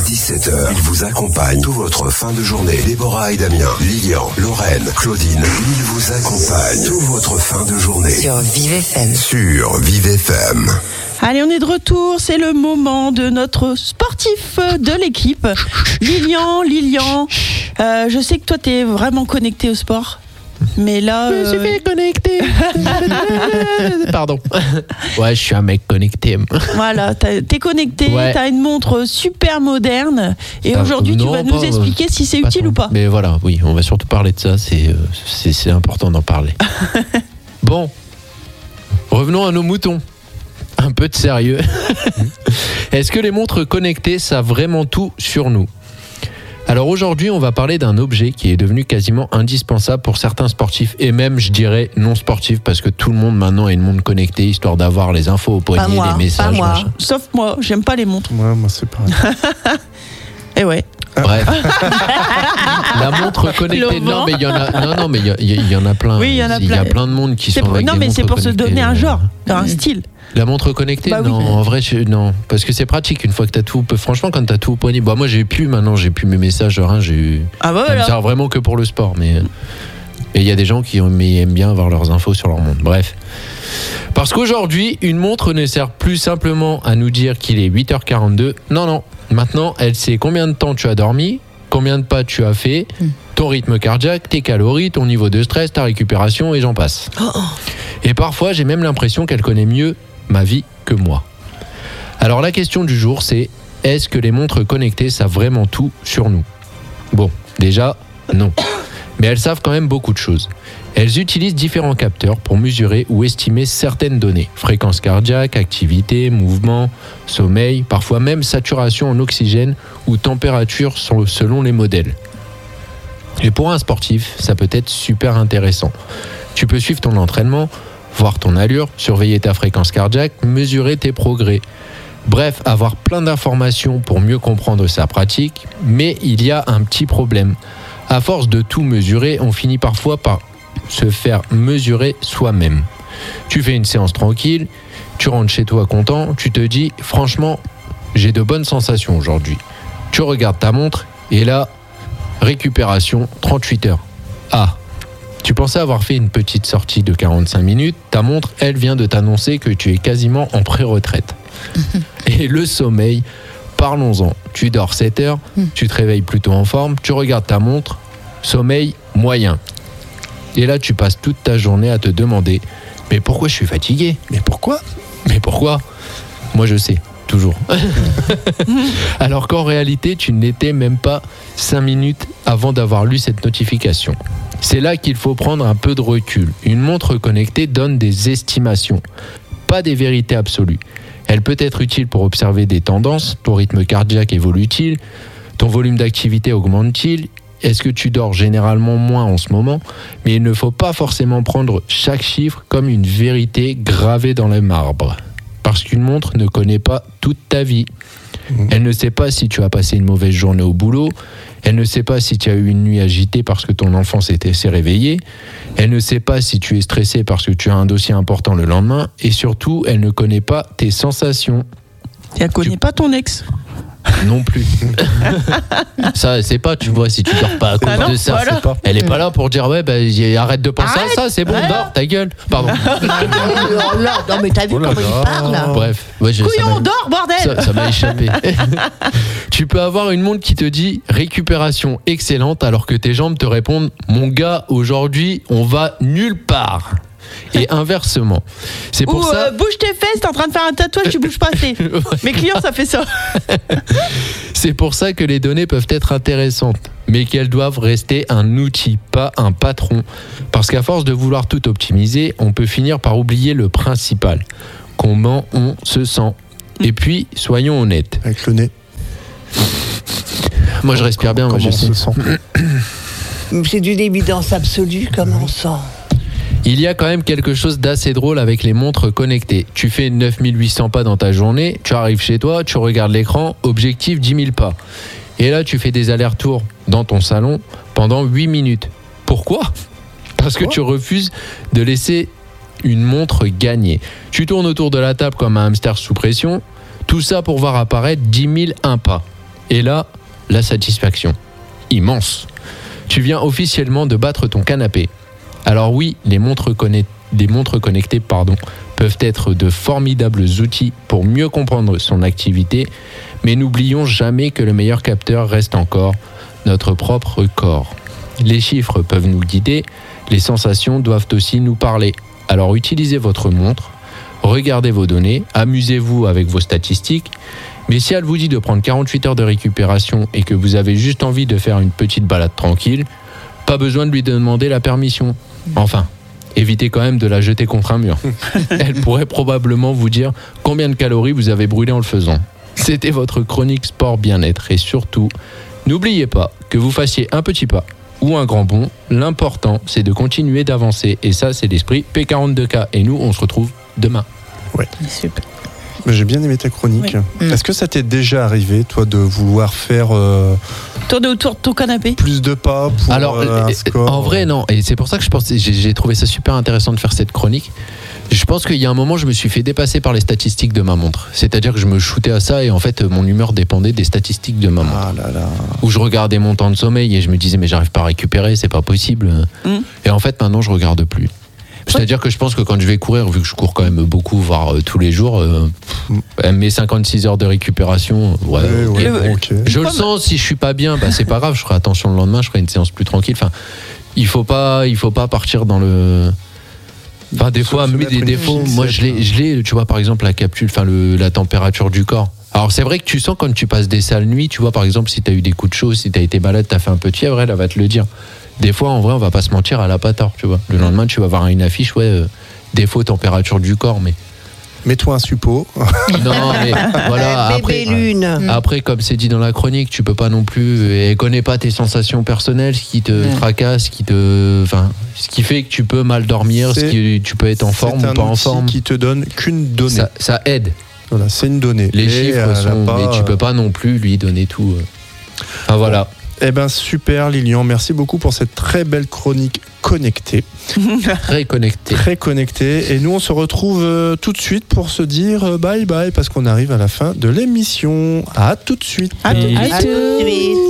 17h, ils vous accompagnent toute votre fin de journée. Déborah et Damien, Lilian, Lorraine, Claudine, ils vous accompagnent toute votre fin de journée. Sur Vive FM. Sur Vive FM. Allez, on est de retour, c'est le moment de notre sportif de l'équipe. Lilian, je sais que toi t'es vraiment connecté au sport. Mais là. Je me suis fait connecter. Pardon. Ouais, je suis un mec connecté. Voilà, t'es connecté, ouais. T'as une montre super moderne. Et aujourd'hui, tu vas nous expliquer si c'est utile ou pas. Mais voilà, oui, on va surtout parler de ça. C'est important d'en parler. Bon, revenons à nos moutons. Un peu de sérieux. Est-ce que les montres connectées savent vraiment tout sur nous ? Alors aujourd'hui, on va parler d'un objet qui est devenu quasiment indispensable pour certains sportifs et même, je dirais, non sportifs parce que tout le monde maintenant a une montre connectée histoire d'avoir les infos au poignet, les messages. Pas moi, machin. sauf moi, j'aime pas les montres. Ouais, moi c'est pareil. Et ouais. Bref. La montre connectée. Non, mais il y en a. Non, mais il y en a plein. Oui, il y en a plein. Il y a plein de monde qui sont avec non, des mais c'est montres pour se donner un genre, un style. La montre connectée, bah, non, oui. En vrai, non, parce que c'est pratique une fois que t'as tout. Franchement, quand t'as tout au poignet, bah moi j'ai plus mes messages, rien, Ah bah ça voilà. me sert vraiment que pour le sport, mais et il y a des gens qui aiment bien avoir leurs infos sur leur montre. Bref, parce qu'aujourd'hui, une montre ne sert plus simplement à nous dire qu'il est 8h42. Non, maintenant, elle sait combien de temps tu as dormi, combien de pas tu as fait, ton rythme cardiaque, tes calories, ton niveau de stress, ta récupération et j'en passe. Et parfois, j'ai même l'impression qu'elle connaît mieux ma vie que moi. Alors la question du jour, c'est est-ce que les montres connectées savent vraiment tout sur nous ? Bon, déjà, non. Mais elles savent quand même beaucoup de choses. Elles utilisent différents capteurs pour mesurer ou estimer certaines données. Fréquence cardiaque, activité, mouvement, sommeil, parfois même saturation en oxygène ou température selon les modèles. Et pour un sportif, ça peut être super intéressant. Tu peux suivre ton entraînement, voir ton allure, surveiller ta fréquence cardiaque, mesurer tes progrès. Bref, avoir plein d'informations pour mieux comprendre sa pratique, mais il y a un petit problème. À force de tout mesurer, on finit parfois par se faire mesurer soi-même. Tu fais une séance tranquille, tu rentres chez toi content, tu te dis « Franchement, j'ai de bonnes sensations aujourd'hui ». Tu regardes ta montre et là, récupération 38 heures. Ah, tu pensais avoir fait une petite sortie de 45 minutes, ta montre, elle vient de t'annoncer que tu es quasiment en pré-retraite. Et le sommeil, parlons-en. Tu dors 7 heures, tu te réveilles plutôt en forme, tu regardes ta montre, sommeil moyen. Et là, tu passes toute ta journée à te demander « Mais pourquoi je suis fatigué ? Mais pourquoi ? Moi, je sais, toujours. Alors qu'en réalité, tu n'étais même pas 5 minutes avant d'avoir lu cette notification. C'est là qu'il faut prendre un peu de recul. Une montre connectée donne des estimations, pas des vérités absolues. Elle peut être utile pour observer des tendances, ton rythme cardiaque évolue-t-il, ton volume d'activité augmente-t-il, est-ce que tu dors généralement moins en ce moment ? Mais il ne faut pas forcément prendre chaque chiffre comme une vérité gravée dans le marbre. Parce qu'une montre ne connaît pas toute ta vie. Elle ne sait pas si tu as passé une mauvaise journée au boulot. Elle ne sait pas si tu as eu une nuit agitée parce que ton enfant s'est réveillé. Elle ne sait pas si tu es stressé parce que tu as un dossier important le lendemain. Et surtout, elle ne connaît pas tes sensations. Et elle connaît pas ton ex. Non plus. Ça, c'est pas, tu vois, si tu dors pas à cause de ça. Voilà. Pas. Elle est pas là pour dire, ouais, arrête de penser à ça, c'est bon, dors, ta gueule. Pardon. Non, mais t'as vu comment il parle là. Bref. Ouais, Couillon, dors, bordel. Ça m'a échappé. Tu peux avoir une montre qui te dit récupération excellente alors que tes jambes te répondent, mon gars, aujourd'hui, on va nulle part. Et inversement. C'est pour ça. Bouge tes fesses, t'es en train de faire un tatouage, tu bouges pas assez. Mes clients, ça fait ça. C'est pour ça que les données peuvent être intéressantes, mais qu'elles doivent rester un outil, pas un patron. Parce qu'à force de vouloir tout optimiser, on peut finir par oublier le principal. Comment on se sent. Et puis, soyons honnêtes. Avec le nez. Moi, je respire bien. Comment je on sais. se sent. C'est d'une évidence absolue, comment on sent. Il y a quand même quelque chose d'assez drôle avec les montres connectées. Tu fais 9800 pas dans ta journée, tu arrives chez toi, tu regardes l'écran, objectif 10 000 pas. Et là, tu fais des allers-retours dans ton salon pendant 8 minutes. Pourquoi ? Parce que tu refuses de laisser une montre gagner. Tu tournes autour de la table comme un hamster sous pression, tout ça pour voir apparaître 10 001 pas. Et là, la satisfaction. Immense. Tu viens officiellement de battre ton canapé. Alors oui, les montres connectées peuvent être de formidables outils pour mieux comprendre son activité, mais n'oublions jamais que le meilleur capteur reste encore notre propre corps. Les chiffres peuvent nous guider, les sensations doivent aussi nous parler. Alors utilisez votre montre, regardez vos données, amusez-vous avec vos statistiques, mais si elle vous dit de prendre 48 heures de récupération et que vous avez juste envie de faire une petite balade tranquille, pas besoin de lui demander la permission. Enfin, évitez quand même de la jeter contre un mur. Elle pourrait probablement vous dire combien de calories vous avez brûlé en le faisant. C'était votre chronique sport bien-être et surtout, n'oubliez pas que vous fassiez un petit pas ou un grand bond, l'important c'est de continuer d'avancer et ça c'est l'esprit P42K et nous on se retrouve demain. Ouais. Super. J'ai bien aimé ta chronique. Oui. Est-ce que ça t'est déjà arrivé, toi, de vouloir faire Tourner autour de ton canapé. plus de pas pour Alors, un score en vrai, non. Et c'est pour ça que j'ai trouvé ça super intéressant de faire cette chronique. Je pense qu'il y a un moment, je me suis fait dépasser par les statistiques de ma montre. C'est-à-dire que je me shootais à ça et en fait, mon humeur dépendait des statistiques de ma montre. Ah là là. Où je regardais mon temps de sommeil et je me disais, mais j'arrive pas à récupérer, c'est pas possible. Et en fait, maintenant, je regarde plus. C'est-à-dire que je pense que quand je vais courir, vu que je cours quand même beaucoup, voire tous les jours, mes 56 heures de récupération, Ok. je le sens, si je suis pas bien, c'est pas grave, je ferai attention le lendemain, je ferai une séance plus tranquille. Enfin, il faut pas partir dans le... Enfin, des fois, moi je l'ai, tu vois, par exemple, la capsule, la température du corps. Alors c'est vrai que tu sens quand tu passes des sales nuits, tu vois, par exemple, si t'as eu des coups de chaud, si t'as été malade, t'as fait un peu de fièvre, elle va te le dire. Des fois, en vrai, on va pas se mentir, elle a pas tort, tu vois. Le lendemain, tu vas voir une affiche, défaut température du corps, mais... Mets-toi un suppôt. Non, mais voilà, Bébé lune. après, comme c'est dit dans la chronique, tu peux pas non plus... Elle connaît pas tes sensations personnelles, ce qui te tracasse, ce qui fait que tu peux mal dormir, tu peux être en forme ou pas en forme. C'est un outil qui te donne qu'une donnée. Ça aide. Voilà, c'est une donnée. Les chiffres sont... Mais tu peux pas non plus lui donner tout. Enfin, voilà. Eh ben super Lilian, merci beaucoup pour cette très belle chronique connectée. Très connectée. Très connectée. Et nous on se retrouve tout de suite pour se dire bye bye parce qu'on arrive à la fin de l'émission. À tout de suite. À tout de suite.